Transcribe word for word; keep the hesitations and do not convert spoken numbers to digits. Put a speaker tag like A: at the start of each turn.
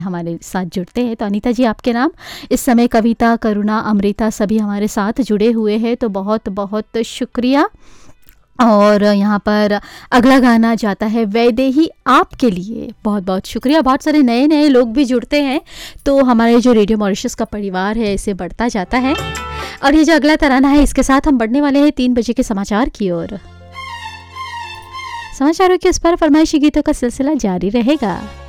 A: हमारे साथ जुड़ते हैं। तो अनीता जी, आपके नाम इस समय कविता, करुणा, अमृता सभी हमारे साथ जुड़े हुए हैं, तो बहुत बहुत शुक्रिया। और यहाँ पर अगला गाना जाता है वैदेही आपके लिए। बहुत बहुत शुक्रिया। बहुत सारे नए नए लोग भी जुड़ते हैं, तो हमारे जो रेडियो मॉरिशस का परिवार है इसे बढ़ता जाता है। और ये जो अगला तराना है, इसके साथ हम बढ़ने वाले हैं तीन बजे के समाचार की ओर। समाचारों के उस पर फरमाइशी गीतों का सिलसिला जारी रहेगा।